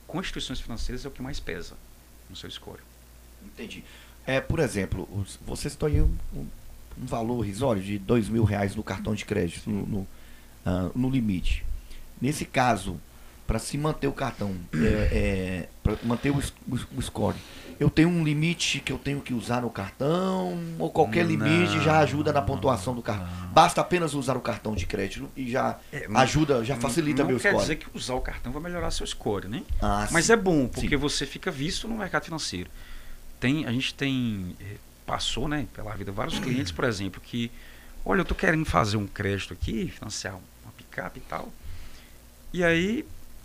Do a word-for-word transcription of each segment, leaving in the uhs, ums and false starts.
com instituições financeiras é o que mais pesa no seu score. Entendi. É, por exemplo, os- você citou aí um, um, um valor irrisório de dois mil reais no cartão de crédito, no, no, ah, no limite. Nesse caso, para se manter o cartão, é, é, para manter o, es- o- o score, eu tenho um limite que eu tenho que usar no cartão, ou qualquer limite já ajuda na pontuação do cartão? Basta apenas usar o cartão de crédito e já É, ajuda, já facilita não meu quer score. dizer que usar o cartão vai melhorar seu score, né? Ah, Mas sim. é bom, porque Sim. você fica visto no mercado financeiro. Tem, a gente tem, eh, passou, né, pela vida, vários clientes, por exemplo, que, olha, eu tô querendo fazer um crédito aqui, financiar uma picape e tal, e aí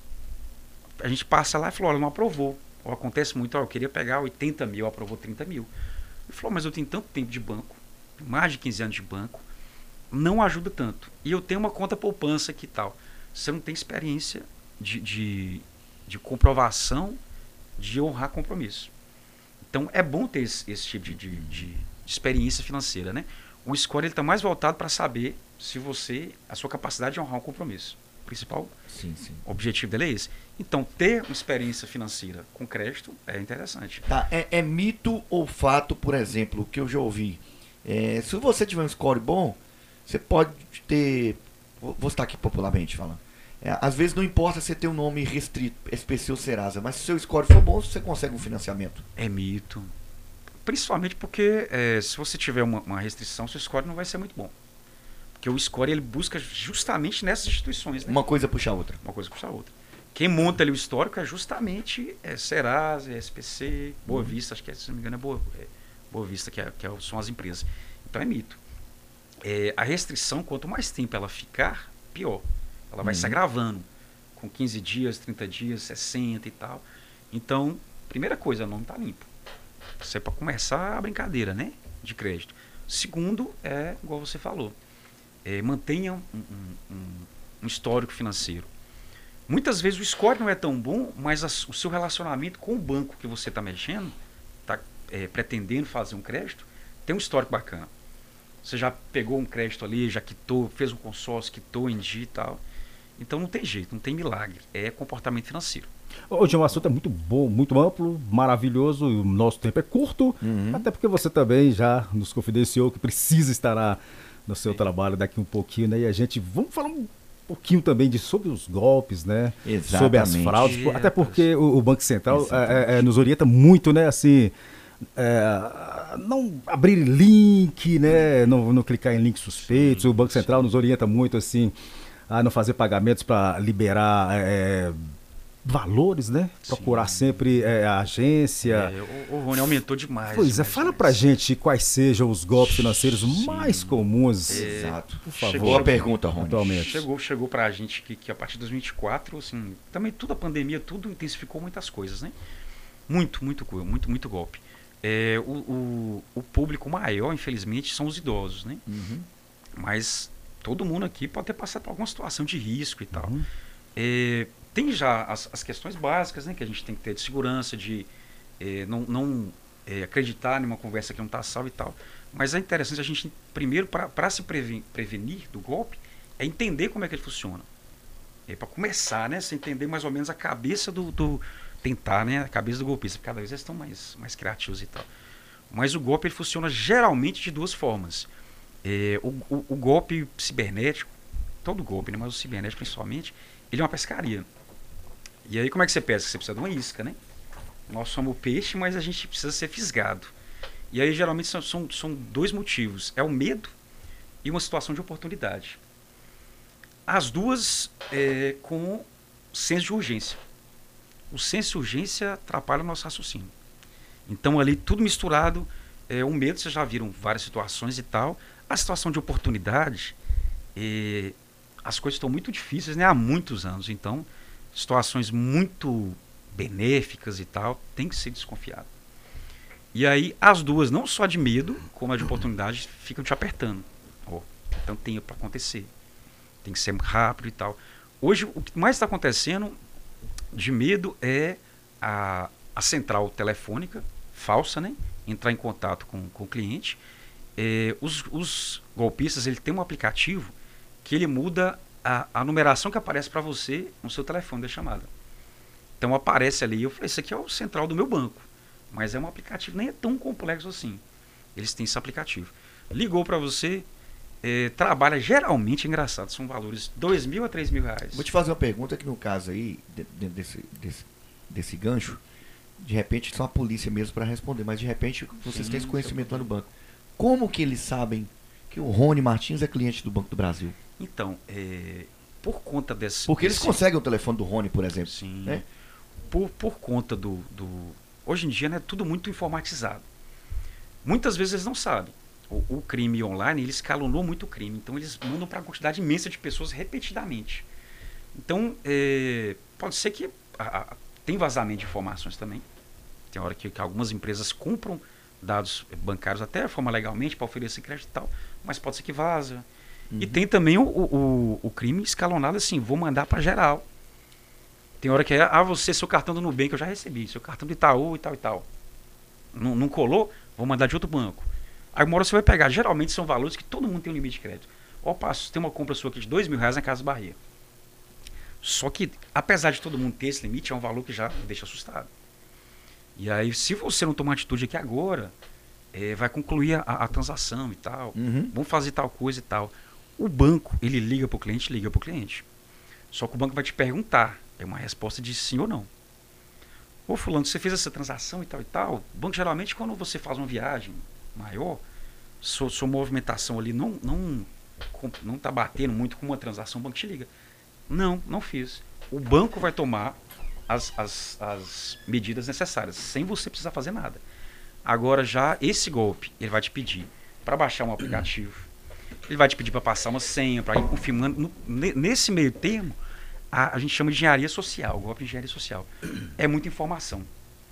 a gente passa lá e falou, olha, não aprovou. Ou acontece muito, ó, eu queria pegar oitenta mil, aprovou trinta mil. Ele falou, mas eu tenho tanto tempo de banco, mais de quinze anos de banco, não ajuda tanto. E eu tenho uma conta poupança aqui e tal. Você não tem experiência de, de, de comprovação de honrar compromisso. Então é bom ter esse, esse tipo de, de, de, de experiência financeira, né? O score está mais voltado para saber se você, a sua capacidade de honrar um compromisso. O principal Sim, sim. objetivo dele é esse. Então, ter uma experiência financeira com crédito é interessante. Tá, é, é mito ou fato, por exemplo, que eu já ouvi. É, se você tiver um score bom, você pode ter. Vou vou estar aqui popularmente falando. É, às vezes não importa você ter um nome restrito, S P C ou Serasa, mas se o seu score for bom, você consegue um financiamento. É mito. Principalmente porque é, se você tiver uma, uma restrição, seu score não vai ser muito bom. Porque o score ele busca justamente nessas instituições, né? Uma coisa puxa a outra. Uma coisa puxa a outra. Quem monta ali o histórico é justamente é, Serasa, S P C, Boa Vista, acho que é, se não me engano é Boa, é, Boa Vista, que, é, que é, são as empresas. Então é mito. É, a restrição, quanto mais tempo ela ficar, pior. Ela vai Uhum. se agravando. Com quinze dias, trinta dias, sessenta e tal. Então, primeira coisa, não está limpo. Isso é para começar a brincadeira, né? De crédito. Segundo, é igual você falou. É, mantenha um, um, um, um histórico financeiro. Muitas vezes o score não é tão bom, mas a, o seu relacionamento com o banco que você está mexendo, está é, pretendendo fazer um crédito, tem um histórico bacana. Você já pegou um crédito ali, já quitou, fez um consórcio, quitou em dia e tal. Então não tem jeito, não tem milagre. É comportamento financeiro. Hoje o assunto é muito bom, muito amplo, maravilhoso, e o nosso tempo é curto, Uhum. até porque você também já nos confidenciou que precisa estar na, no seu trabalho daqui um pouquinho, né? E a gente, vamos falar um pouquinho também de, sobre os golpes, né? Exatamente. Sobre as fraudes, É, até porque o, o Banco Central Exatamente. é, é, nos orienta muito, né? Assim, é, não abrir link, né? Não, não clicar em links suspeitos. Sim, o Banco Central sim. nos orienta muito, assim, a não fazer pagamentos para liberar é, valores, né? Procurar Sim. sempre é, a agência. É, o, o Rony aumentou demais. Pois é, demais, fala demais. pra gente quais sejam os golpes financeiros Sim. mais comuns. Exato. Por favor. Boa pergunta, Rony. Atualmente. Chegou, chegou pra gente que, que a partir de dois mil e vinte e quatro, assim, também tudo a pandemia, tudo intensificou muitas coisas, né? Muito, muito, co- muito, muito golpe. É, o, o, o público maior, infelizmente, são os idosos, né? Uhum. Mas todo mundo aqui pode ter passado por alguma situação de risco e tal. Uhum. É, tem já as, as questões básicas, né, que a gente tem que ter de segurança, de é, não, não é, acreditar numa conversa que não está salva e tal. Mas é interessante a gente, primeiro, para se preven- prevenir do golpe, é entender como é que ele funciona. É, para começar, né, você entender mais ou menos a cabeça do, do tentar, né, a cabeça do golpista. Cada vez eles estão mais, mais criativos e tal. Mas o golpe ele funciona geralmente de duas formas. É, o, o, o golpe cibernético, todo golpe, né, mas o cibernético principalmente, ele é uma pescaria. E aí como é que você pesca? Você precisa de uma isca, né? Nós somos o peixe, mas a gente precisa ser fisgado. E aí geralmente são, são, são dois motivos. É o medo e uma situação de oportunidade. As duas é, com senso de urgência. O senso de urgência atrapalha o nosso raciocínio. Então ali tudo misturado, é, o medo, vocês já viram várias situações e tal. A situação de oportunidade, é, as coisas estão muito difíceis, né, há muitos anos. Então, situações muito benéficas e tal, tem que ser desconfiado. E aí, as duas, não só de medo, como a de oportunidade, ficam te apertando. Oh, então tem para acontecer. Tem que ser rápido e tal. Hoje, o que mais está acontecendo de medo é a, a central telefônica falsa, né? Entrar em contato com, com o cliente. É, os, os golpistas, ele tem um aplicativo que ele muda a, a numeração que aparece para você no seu telefone da chamada. Então aparece ali, eu falei, isso aqui é o central do meu banco. Mas é um aplicativo, nem é tão complexo assim. Eles têm esse aplicativo. Ligou para você, é, trabalha geralmente, é engraçado, são valores dois mil a três mil reais. Vou te fazer uma pergunta que no caso aí, dentro desse, desse, desse gancho, de repente só a polícia mesmo para responder, mas de repente vocês Sim, têm esse conhecimento lá no banco. Como que eles sabem que o Rony Martins é cliente do Banco do Brasil? Então, é, por conta desse... Porque eles desse, conseguem o telefone do Rony, por exemplo. Sim. Né? Por, por conta do, do... Hoje em dia, né, tudo muito informatizado. Muitas vezes eles não sabem. O, o crime online, ele escalonou muito o crime. Então, eles mandam para uma quantidade imensa de pessoas repetidamente. Então, é, pode ser que... A, a, tem vazamento de informações também. Tem hora que, que algumas empresas compram dados bancários até de forma legalmente para oferecer crédito e tal, mas pode ser que vaza. Uhum. E tem também o, o, o crime escalonado assim, vou mandar para geral. Tem hora que é, ah, você, seu cartão do Nubank eu já recebi, seu cartão do Itaú e tal e tal. Não, não colou? Vou mandar de outro banco. Aí uma hora você vai pegar, geralmente são valores que todo mundo tem um limite de crédito. Opa, tem uma compra sua aqui de dois mil reais na Casa Bahia. Só que, apesar de todo mundo ter esse limite, é um valor que já deixa assustado. E aí, se você não tomar atitude aqui agora, é, vai concluir a, a transação e tal. Uhum. Vamos fazer tal coisa e tal. O banco, ele liga para o cliente, liga para o cliente. Só que o banco vai te perguntar. É uma resposta de sim ou não. Ô fulano, você fez essa transação e tal e tal. O banco, geralmente, quando você faz uma viagem maior, sua, sua movimentação ali não não não está batendo muito com uma transação, o banco te liga. Não, não fiz. O banco vai tomar as, as, as medidas necessárias, sem você precisar fazer nada. Agora, já esse golpe, ele vai te pedir para baixar um aplicativo, ele vai te pedir para passar uma senha, para ir confirmando. No, nesse meio termo, a, a gente chama de engenharia social, golpe de engenharia social. É muita informação.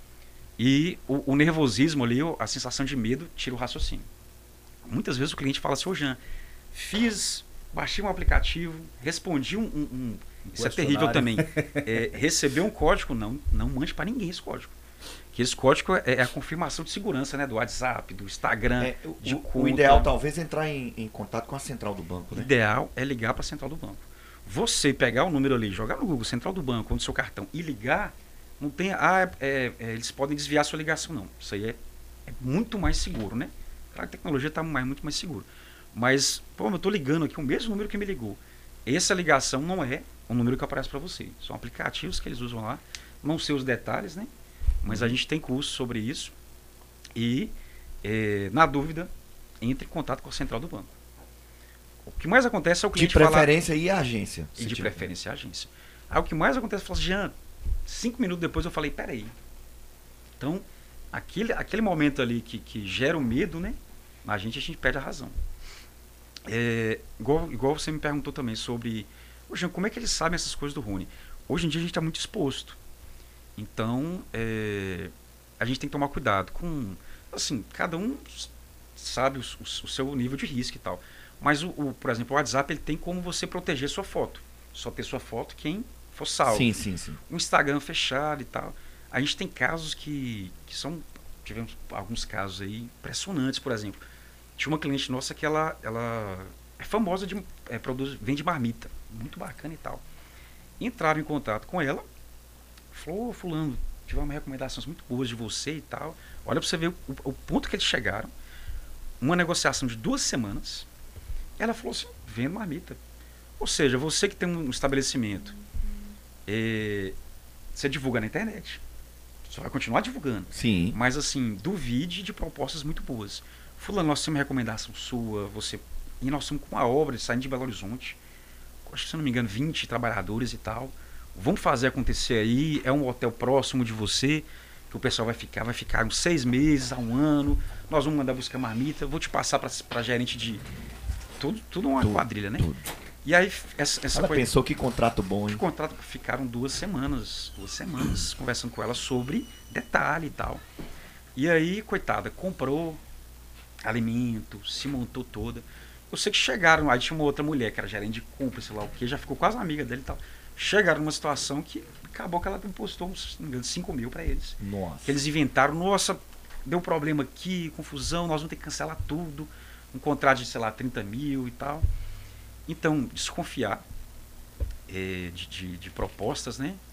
E o, o nervosismo ali, a sensação de medo, tira o raciocínio. Muitas vezes o cliente fala assim, ô Jean, fiz... Baixei um aplicativo, respondi um... um, um isso é terrível também. É, receber um código, não, não mande para ninguém esse código. Que esse código é, é a confirmação de segurança, né? Do WhatsApp, do Instagram, é, o, de o, conta. O ideal talvez é entrar em, em contato com a central do banco, né? O ideal é ligar para a central do banco. Você pegar o número ali, jogar no Google, central do banco, onde seu cartão, e ligar, não tem... Ah, é, é, eles podem desviar a sua ligação, não. Isso aí é, é muito mais seguro, né? Claro que a tecnologia está mais, muito mais segura. Mas, pô, eu estou ligando aqui o mesmo número que me ligou. Essa ligação não é o número que aparece para você. São aplicativos que eles usam lá. Não sei os detalhes, né? Mas a gente tem curso sobre isso. E, é, na dúvida, entre em contato com a central do banco. O que mais acontece é o cliente De preferência falar, e a agência. E de tiver. preferência a agência. Aí o que mais acontece é falar assim, Jean, cinco minutos depois eu falei, peraí. Então, aquele, aquele momento ali que, que gera o medo, né? A gente, a gente perde a razão. É, igual, igual você me perguntou também sobre Jean, como é que eles sabem essas coisas do Rony. Hoje em dia a gente está muito exposto, então é, a gente tem que tomar cuidado com, assim, cada um sabe o, o, o seu nível de risco e tal, mas o, o, por exemplo, o WhatsApp ele tem como você proteger sua foto, só ter sua foto quem for salvo. Sim, sim, sim. O Instagram fechado e tal, a gente tem casos que, que são, tivemos alguns casos aí impressionantes, por exemplo. Tinha uma cliente nossa que ela, ela é famosa, de, é, produz, vende marmita, muito bacana e tal. Entraram em contato com ela, falou, oh, fulano, tivemos recomendações muito boas de você e tal. Olha para você ver o, o ponto que eles chegaram. Uma negociação de duas semanas. Ela falou assim, vendo marmita. Ou seja, você que tem um estabelecimento, é, você divulga na internet. Você vai continuar divulgando. Sim. Mas assim, duvide de propostas muito boas. Fulano, nós temos uma recomendação sua, você... E nós estamos com uma obra saindo de Belo Horizonte. Acho que, se não me engano, vinte trabalhadores e tal. Vamos fazer acontecer aí. É um hotel próximo de você, que o pessoal vai ficar, vai ficar uns seis meses a um ano. Nós vamos mandar buscar marmita. Vou te passar para gerente de... Tudo, tudo uma tudo, quadrilha, né? Tudo. E aí, essa, essa ela foi... pensou que contrato bom, hein? Que contrato, ficaram duas semanas, duas semanas conversando com ela sobre detalhe e tal. E aí, coitada, comprou alimento, se montou toda. Eu sei que chegaram, aí tinha uma outra mulher que era gerente de compra, sei lá o que, já ficou quase amiga dele e tal. Chegaram numa situação que acabou que ela impostou uns cinco mil para eles. Nossa. Que eles inventaram, nossa, deu problema aqui, confusão, nós vamos ter que cancelar tudo. Um contrato de, sei lá, trinta mil e tal. Então, desconfiar é, de, de, de propostas, né?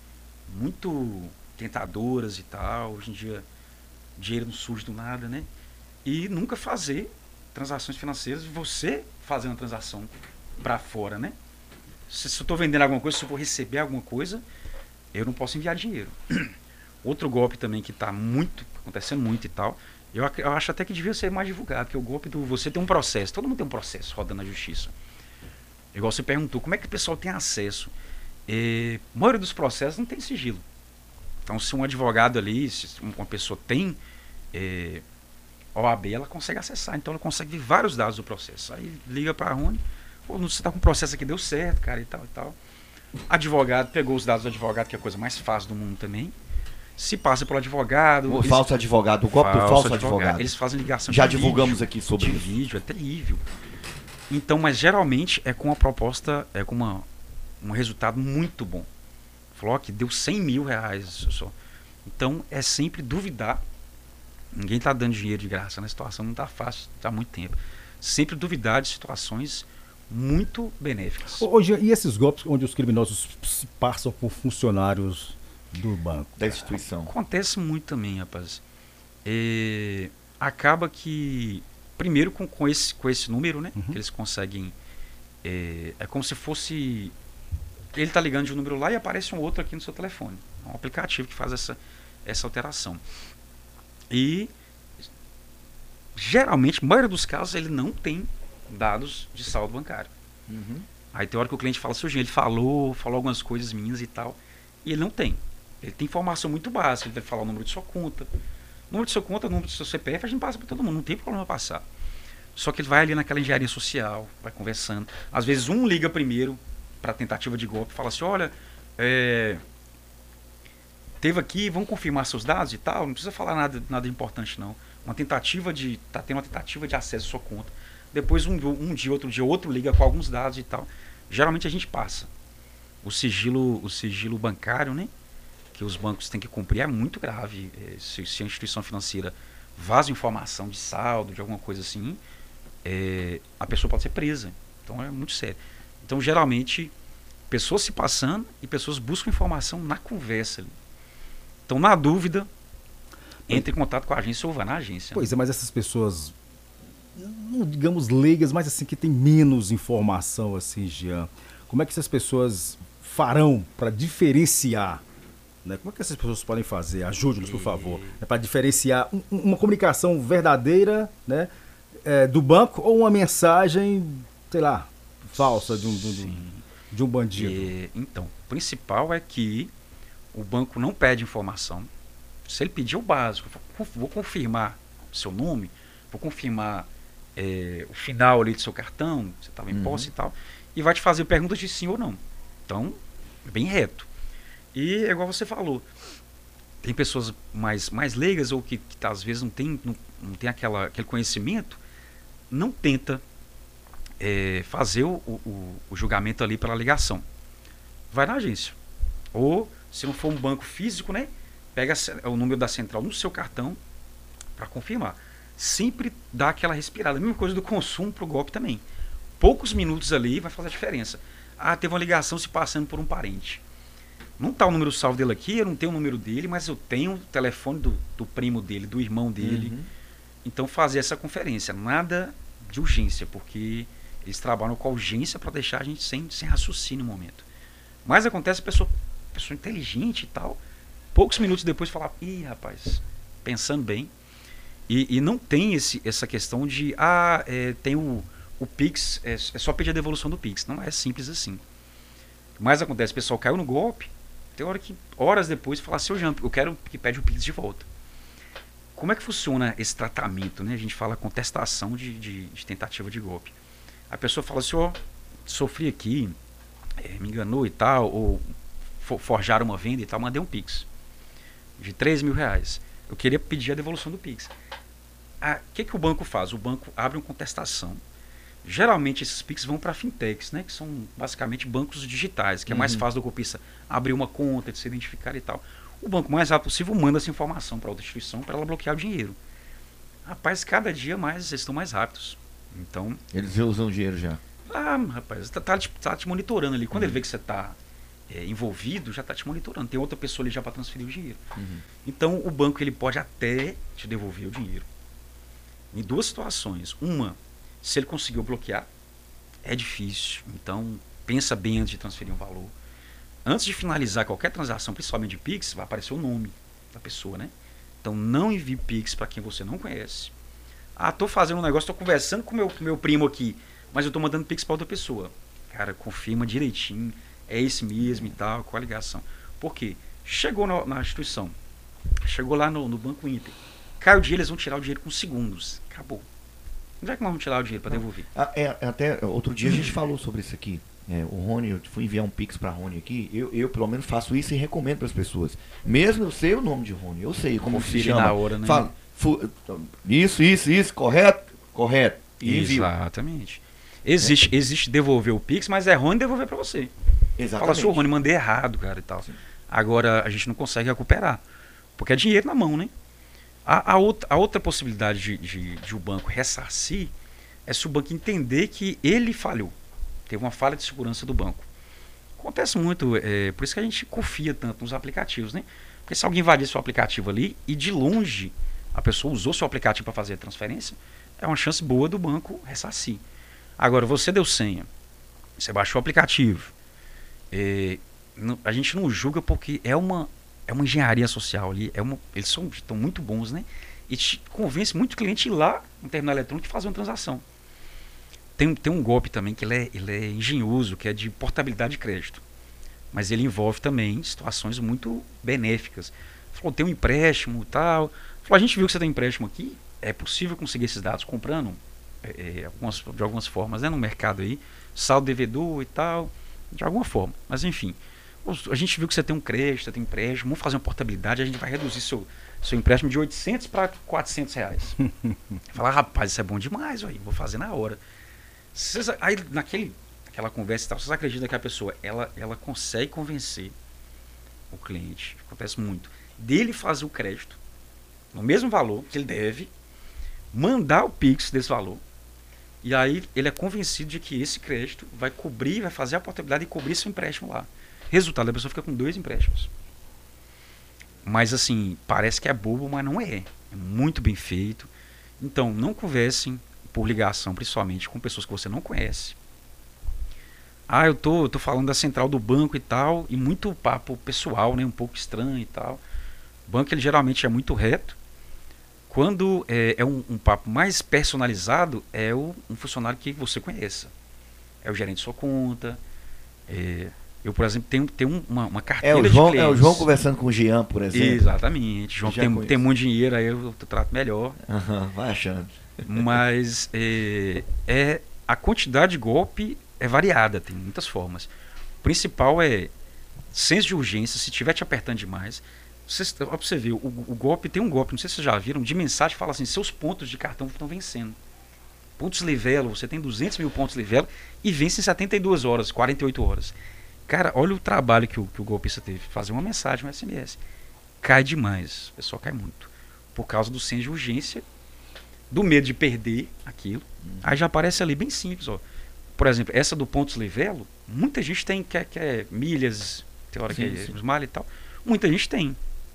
muito tentadoras e tal. Hoje em dia, dinheiro não surge do nada, né? E nunca fazer transações financeiras, você fazer uma transação para fora, né? Se, se eu estou vendendo alguma coisa, se eu vou receber alguma coisa, eu não posso enviar dinheiro. Outro golpe também que está muito, acontecendo muito e tal, eu, eu acho até que devia ser mais divulgado, que é o golpe do você tem um processo, todo mundo tem um processo rodando na justiça. Igual você perguntou, como é que o pessoal tem acesso? É, a maioria dos processos não tem sigilo. Então, se um advogado ali, se uma pessoa tem é, O A B, ela consegue acessar. Então, ela consegue ver vários dados do processo. Aí liga para a Rony, pô, você está com o processo aqui, deu certo, cara, e tal, e tal. Advogado, pegou os dados do advogado, que é a coisa mais fácil do mundo também. Se passa pelo advogado... O falso advogado, o golpe do falso advogado. Eles fazem ligação Já de divulgamos vídeo, aqui sobre de isso. vídeo, é terrível. Então, mas geralmente é com uma proposta, é com uma, um resultado muito bom. Falou que deu cem mil reais só. Então, é sempre duvidar. Ninguém está dando dinheiro de graça, né? A situação não está fácil, está há muito tempo. Sempre duvidar de situações muito benéficas. Hoje, e esses golpes onde os criminosos se passam por funcionários do banco? Da instituição. Acontece muito também, rapaz. É, acaba que, primeiro com, com, esse, com esse número, né? Uhum. Que eles conseguem... É, é como se fosse... Ele está ligando de um número lá e aparece um outro aqui no seu telefone. É um aplicativo que faz essa, essa alteração. E, geralmente, na maioria dos casos, ele não tem dados de saldo bancário. Uhum. Aí tem hora que o cliente fala, seu ele falou, falou algumas coisas minhas e tal, e ele não tem. Ele tem informação muito básica, ele deve falar o número de sua conta. O número de sua conta, o número do seu C P F, a gente passa para todo mundo, não tem problema passar. Só que ele vai ali naquela engenharia social, vai conversando. Às vezes um liga primeiro para a tentativa de golpe, fala assim, olha, é, teve aqui, vamos confirmar seus dados e tal, não precisa falar nada, nada importante não. Uma tentativa de, tá tendo uma tentativa de acesso à sua conta. Depois um, um dia, outro dia, outro liga com alguns dados e tal. Geralmente a gente passa. O sigilo, o sigilo bancário, né, que os bancos têm que cumprir é muito grave. É, se, se a instituição financeira vaza informação de saldo, de alguma coisa assim, é, a pessoa pode ser presa. Então é muito sério. Então geralmente pessoas se passando e pessoas buscam informação na conversa. Então na dúvida, entre em contato com a agência ou vá na agência. Pois é, mas essas pessoas, não digamos leigas, mas assim que tem menos informação, assim, Jean, como é que essas pessoas farão para diferenciar, né? Como é que essas pessoas podem fazer? Ajude-nos, por favor, né? Para diferenciar um, uma comunicação verdadeira, né, é, do banco ou uma mensagem, sei lá, falsa de um, de um, de um bandido. E, então, o principal é que o banco não pede informação. Se ele pedir o básico, vou confirmar seu nome, vou confirmar é, o final ali do seu cartão, você estava em uhum. posse e tal, e vai te fazer perguntas de sim ou não. Então, é bem reto. E é igual você falou, tem pessoas mais, mais leigas ou que, que às vezes não tem, não, não tem aquela, aquele conhecimento, não tenta é, fazer o, o, o julgamento ali pela ligação. Vai na agência. Ou, se não for um banco físico, né, pega o número da central no seu cartão para confirmar. Sempre dá aquela respirada. A mesma coisa do consumo para o golpe também. Poucos minutos ali vai fazer a diferença. Ah, teve uma ligação se passando por um parente. Não está o número salvo dele aqui, eu não tenho o número dele, mas eu tenho o telefone do, do primo dele, do irmão dele. Uhum. Então fazer essa conferência. Nada de urgência, porque eles trabalham com a urgência para deixar a gente sem, sem raciocínio no momento. Mas acontece a pessoa, pessoa inteligente e tal, poucos minutos depois falar, ih, rapaz, pensando bem. E, e não tem esse, essa questão de, ah, é, tem o, o Pix, é, é só pedir a devolução do Pix. Não é simples assim. Mas acontece, o pessoal caiu no golpe, tem hora que, horas depois, fala, seu Jean, eu quero que pede o Pix de volta. Como é que funciona esse tratamento, né? A gente fala contestação de, de, de tentativa de golpe. A pessoa fala assim, ó, sofri aqui, é, me enganou e tal, ou for, forjaram uma venda e tal, mandei um Pix de três mil reais. Eu queria pedir a devolução do Pix. O que, que o banco faz? O banco abre uma contestação. Geralmente esses Pix vão para fintechs, né, que são basicamente bancos digitais, que é mais uhum. fácil do golpista abrir uma conta, de se identificar e tal. O banco mais rápido possível manda essa informação para outra instituição para ela bloquear o dinheiro. Rapaz, cada dia mais eles estão mais rápidos. Então, eles usam o dinheiro já. Ah, rapaz, tá, tá, te, tá te monitorando ali. Quando uhum. ele vê que você tá é, envolvido já está te monitorando. Tem outra pessoa ali já para transferir o dinheiro. Uhum. Então, o banco ele pode até te devolver o dinheiro. Em duas situações. Uma, se ele conseguiu bloquear, é difícil. Então, pensa bem antes de transferir um valor. Antes de finalizar qualquer transação, principalmente de Pix, vai aparecer o nome da pessoa, né? Então, não envie Pix para quem você não conhece. Ah, tô fazendo um negócio, tô conversando com meu, meu primo aqui, mas eu tô mandando Pix para outra pessoa. Cara, confirma direitinho, é esse mesmo e tal, qual a ligação. Por quê? Chegou na, na instituição, chegou lá no, no Banco Inter, caiu o dinheiro, eles vão tirar o dinheiro com segundos. Acabou. Onde é que nós vamos tirar o dinheiro para devolver? Ah, é, até outro dia a gente falou sobre isso aqui. É, o Rony, eu fui enviar um Pix para Rony aqui, eu, eu pelo menos faço isso e recomendo para as pessoas. Mesmo eu sei o nome de Rony, eu sei como se chama. Na hora, né? Fala, fu, isso, isso, isso, correto? Correto. E envio. Exatamente. Existe, é. existe devolver o Pix, mas é Rony devolver para você. Exatamente. Fala, sou Rony, mandei errado, cara, e tal. Sim. Agora, a gente não consegue recuperar, porque é dinheiro na mão, né? A, a, outra, a outra possibilidade de, de, de o banco ressarcir é se o banco entender que ele falhou. Teve uma falha de segurança do banco. Acontece muito, é, por isso que a gente confia tanto nos aplicativos, né? Porque se alguém invadir seu aplicativo ali e de longe a pessoa usou seu aplicativo para fazer a transferência, é uma chance boa do banco ressarcir. Agora, você deu senha, você baixou o aplicativo, é, não, a gente não julga porque é uma, é uma engenharia social ali, é uma, eles são, estão muito bons, né? E te convence muito cliente a ir lá no terminal eletrônico e fazer uma transação. Tem, tem um golpe também que ele é, ele é engenhoso, que é de portabilidade de crédito. Mas ele envolve também situações muito benéficas. Falou, tem um empréstimo e tal. Falou, a gente viu que você tem um empréstimo aqui, é possível conseguir esses dados comprando é, algumas, de algumas formas, né, no mercado aí, saldo devedor e tal, de alguma forma. Mas enfim, a gente viu que você tem um crédito, você tem um empréstimo, vamos fazer uma portabilidade, a gente vai reduzir seu, seu empréstimo de oitocentos para quatrocentos reais. Falar, rapaz, isso é bom demais, véio, vou fazer na hora. Vocês, aí naquele, naquela conversa e tal, vocês acreditam que a pessoa ela, ela consegue convencer o cliente, acontece muito, dele fazer o crédito no mesmo valor que ele deve, mandar o Pix desse valor, e aí ele é convencido de que esse crédito vai cobrir, vai fazer a portabilidade e cobrir seu empréstimo lá. Resultado, a pessoa fica com dois empréstimos. Mas assim, parece que é bobo, mas não é. É muito bem feito. Então, não conversem por ligação, principalmente com pessoas que você não conhece. Ah, eu tô, eu tô falando da central do banco e tal, e muito papo pessoal, né, um pouco estranho e tal. O banco, ele geralmente é muito reto. Quando é, é um, um papo mais personalizado, é o, um funcionário que você conheça. É o gerente de sua conta. É, eu, por exemplo, tenho, tenho uma, uma carteira é o João, de clientes. É o João conversando com o Jean, por exemplo. Exatamente. João tem, tem muito dinheiro, aí eu, eu trato melhor. Uhum, vai achando. Mas é, é, a quantidade de golpe é variada, tem muitas formas. O principal é senso de urgência, se estiver te apertando demais. Você, ó, pra você ver, o, o golpe, tem um golpe, não sei se vocês já viram, de mensagem que fala assim, seus pontos de cartão estão vencendo. Pontos Livelo, você tem duzentos mil pontos Livelo e vence em setenta e duas horas, quarenta e oito horas. Cara, olha o trabalho que o, que o golpista teve, fazer uma mensagem, um S M S. Cai demais, o pessoal cai muito. Por causa do senso de urgência, do medo de perder aquilo. Hum. Aí já aparece ali bem simples, ó. Por exemplo, essa do Pontos Livelo, muita gente tem, quer, quer milhas, tem hora sim, que é malha e tal. Muita gente tem.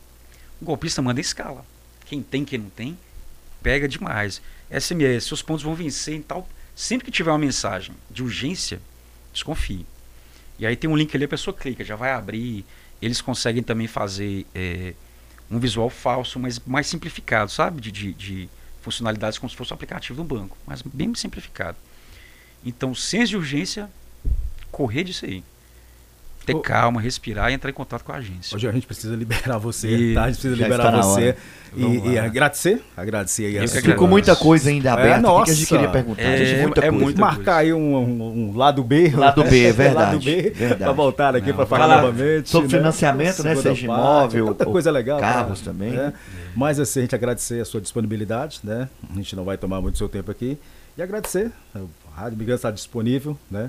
O golpista manda em escala. Quem tem, quem não tem, pega demais. S M S, seus pontos vão vencer e tal. Sempre que tiver uma mensagem de urgência, desconfie. E aí tem um link ali, a pessoa clica, já vai abrir. Eles conseguem também fazer é, um visual falso, mas mais simplificado, sabe? De, de, de funcionalidades como se fosse o aplicativo do banco, mas bem simplificado. Então, senso de urgência, correr disso aí. Ter Ô, calma, respirar e entrar em contato com a agência. Hoje a gente precisa liberar você, e tá? A gente precisa liberar você e, e agradecer, agradecer aí. A Ficou muita coisa ainda aberta, é, nossa, que a gente queria perguntar. É, a gente, muita é coisa. muito marcar aí um, um, um lado B. Lado B, é verdade. Lado B, verdade. Para voltar aqui para falar novamente. Sobre né? financiamento, né? Seja imóvel, tanta coisa legal. Carros cara, também. Né? Mas assim, a gente agradecer a sua disponibilidade, né? A gente não vai tomar muito seu tempo aqui. E agradecer, a Rádio Migrante está disponível, né?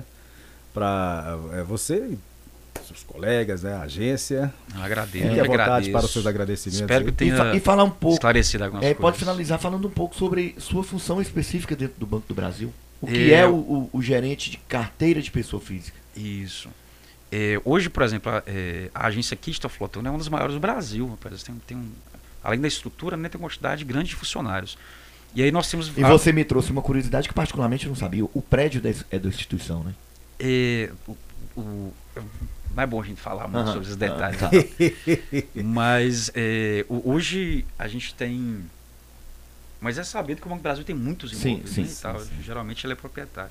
Para é, você seus colegas, né, a agência. Eu agradeço. Fique à vontade agradeço. para os seus agradecimentos. Espero que tenha e, fa e falar um pouco, esclarecido algumas é, coisas. Pode finalizar falando um pouco sobre sua função específica dentro do Banco do Brasil. O que é, é o, o, o gerente de carteira de pessoa física? Isso. É, hoje, por exemplo, a, é, a agência Kitsta Flotone é uma das maiores do Brasil, rapaz. Tem, tem um, além da estrutura, né, tem uma quantidade grande de funcionários. E aí nós temos... E a... você me trouxe uma curiosidade que particularmente eu não sabia. O prédio é da instituição, né? É, o, o, não é bom a gente falar muito uhum. sobre esses detalhes. Uhum. Tá? Mas é, o, hoje a gente tem... Mas é sabido que o Banco do Brasil tem muitos imóveis, sim, né, sim, e tal. sim, sim. Geralmente ele é proprietário.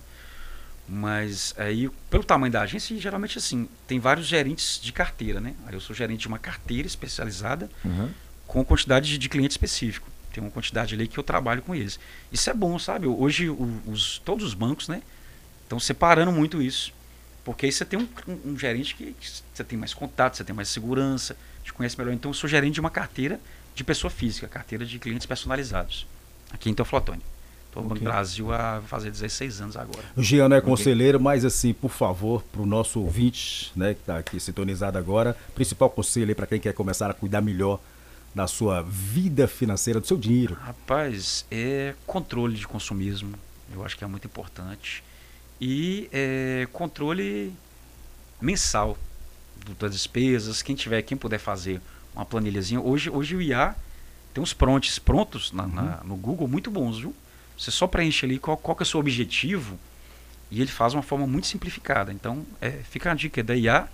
Mas aí, pelo tamanho da agência, geralmente assim, tem vários gerentes de carteira, né? Aí eu sou gerente de uma carteira especializada uhum. com quantidade de, de cliente específico. Tem uma quantidade ali que eu trabalho com eles. Isso é bom, sabe? Hoje o, os, todos os bancos, né, estão separando muito isso. Porque aí você tem um, um, um gerente que, que você tem mais contato, você tem mais segurança, te conhece melhor. Então eu sou gerente de uma carteira de pessoa física, carteira de clientes personalizados, aqui em Teoflotone. Estou no okay. Banco Brasil há fazer dezesseis anos agora. O Jean não é conselheiro, okay. mas assim, por favor, para o nosso ouvinte, né, que está aqui sintonizado agora, principal conselho para quem quer começar a cuidar melhor da sua vida financeira, do seu dinheiro. Rapaz, é controle de consumismo, eu acho que é muito importante. E é, controle mensal das despesas, quem tiver, quem puder fazer uma planilhazinha. Hoje, hoje o I A tem uns prompts prontos na, na, uhum. no Google muito bons, viu? Você só preenche ali qual, qual que é o seu objetivo e ele faz uma forma muito simplificada. Então, é, fica a dica da I A,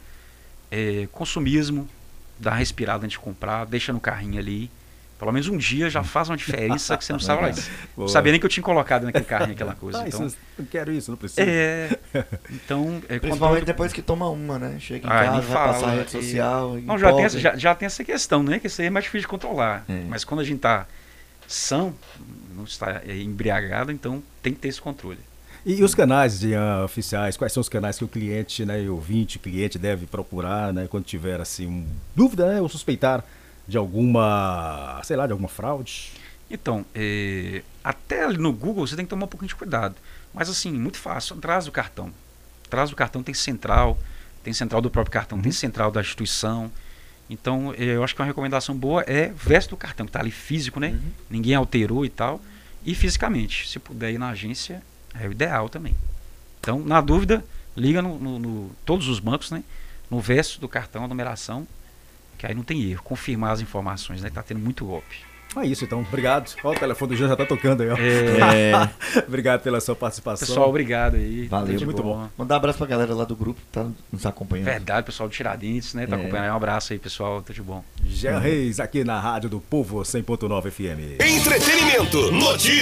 é, consumismo, dá uma respirada antes de comprar, deixa no carrinho ali. Pelo menos um dia já faz uma diferença que você não sabe. Não sabia nem que eu tinha colocado naquele carrinho aquela coisa. Ah, então, isso, não quero isso, não preciso. É, então, é, principalmente controle... depois que toma uma, né? Chega em ah, casa, vai fala, passar a rede social. E... Não, já tem, essa, já, já tem essa questão, né? Que isso aí é mais difícil de controlar. É. Mas quando a gente está são, não está embriagado, então tem que ter esse controle. E, e os canais de, uh, oficiais, quais são os canais que o cliente, né, o ouvinte, o cliente deve procurar, né, quando tiver assim, um, dúvida, né, ou suspeitar de alguma, sei lá, de alguma fraude? Então, é, até ali no Google você tem que tomar um pouquinho de cuidado. Mas assim, muito fácil, traz o cartão. Traz o cartão, tem central, tem central do próprio cartão, uhum. tem central da instituição. Então, eu acho que uma recomendação boa é veste do cartão, que está ali físico, né? Uhum. Ninguém alterou e tal. E fisicamente, se puder ir na agência, é o ideal também. Então, na dúvida, liga no, no, no todos os bancos, né? No verso do cartão, a numeração, que aí não tem erro. Confirmar as informações, né? Tá tendo muito golpe. É isso, então. Obrigado. Ó, o telefone do Jean já tá tocando aí, ó. É... Obrigado pela sua participação. Pessoal, obrigado aí. Valeu. Muito, muito bom. bom. Mandar um abraço pra galera lá do grupo que tá nos acompanhando. Verdade, pessoal do Tiradentes, né? Tá é. acompanhando aí. Um abraço aí, pessoal. Tudo de bom. Jean Reis, aqui na Rádio do Povo cem ponto nove F M. Entretenimento, notícias.